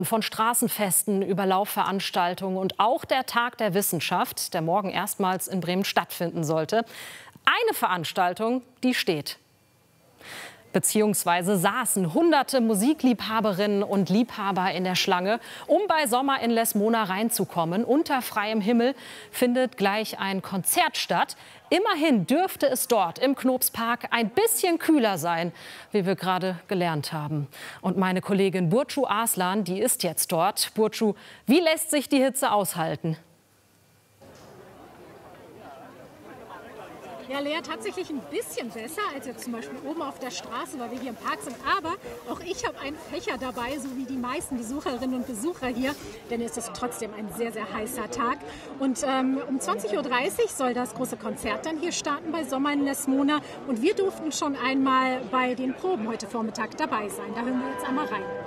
Von Straßenfesten über Laufveranstaltungen und auch der Tag der Wissenschaft, der morgen erstmals in Bremen stattfinden sollte. Eine Veranstaltung, die steht. Beziehungsweise saßen hunderte Musikliebhaberinnen und Liebhaber in der Schlange, um bei Sommer in Lesmona reinzukommen. Unter freiem Himmel findet gleich ein Konzert statt. Immerhin dürfte es dort im Knopspark ein bisschen kühler sein, wie wir gerade gelernt haben. Und meine Kollegin Burcu Arslan, die ist jetzt dort. Burcu, wie lässt sich die Hitze aushalten? Ja, Lea, tatsächlich ein bisschen besser als jetzt zum Beispiel oben auf der Straße, weil wir hier im Park sind. Aber auch ich habe einen Fächer dabei, so wie die meisten Besucherinnen und Besucher hier. Denn es ist trotzdem ein sehr, sehr heißer Tag. Und um 20:30 Uhr soll das große Konzert dann hier starten bei Sommer in Lesmona. Und wir durften schon einmal bei den Proben heute Vormittag dabei sein. Da hören wir jetzt einmal rein.